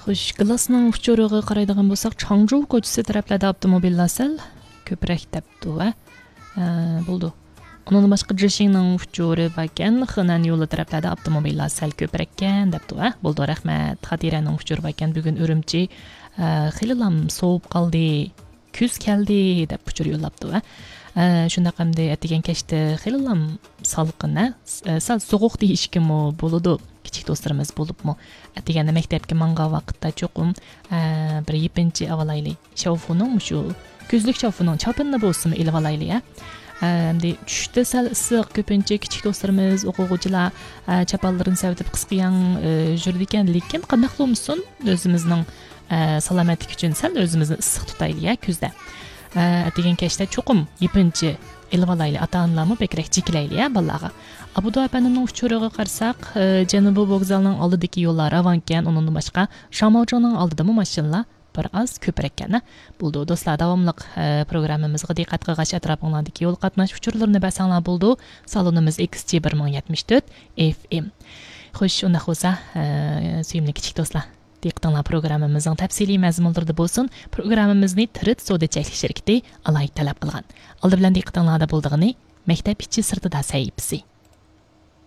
Xo'sh, Glassning uchurig'i qaraydigan bo'lsak, Changzhou ko'chasi taraflarda avtomobillar sal ko'proq debdi va bo'ldi. Onun boshqa Jishingning uchuri va Henan yo'li taraflarda avtomobillar sal ko'proq ekan debdi va bo'ldi. Rahmat. Xatiraning uchuri va bugun Urumchi xililam sovib qoldi, kuz keldi deb uchur yo'llabdi va shunda qamda atigan kechda xililam salqin, sal sovuq deyishkimi bo'ladi. Kichik do'stlarimiz bo'libmi atiganda maktabga mangan vaqtda cho'qim bir yepinchi avalayli shavfuning shu kuzlik shavfuning chopinni bo'lsin ilib olayli endi tushda sal issiq ko'pincha kichik do'stlarimiz o'quvchilar chapallarini savdib qisqiyan yurdi ekan, lekin qanday qilamisin o'zimizning salomatlik uchun sal o'zimizni issiq tutaylik kuzda atigan kechda cho'qim yepinchi ilib olayli ota-onalarni bekrak cheklayli bolalarga. Abu Dhabining uchurig'i qarsak, Janubiy vokzalning oldidagi yo'llar avankan, undan boshqa Shamoljonning oldidami mashinalar bir oz ko'proq ekan. Bo'ldi do'stlar, davomli programmamizga diqqat qilg'ach atrofinglardagi yo'l qatnash uchurlarini basanglar bo'ldi. Salonimiz XT1074 FM. Xo'sh, unda bo'lsa, suyimli kichik do'stlar, diqqatinglar programmamizning tafsiliy mazmunlarida bo'lsin. Programmamizni Tirit savdo cheklik shirkati alohida talab qilgan. Oldi bilan diqqatinglarda bo'ldig'ini maktab ichi sirtida sahifasi.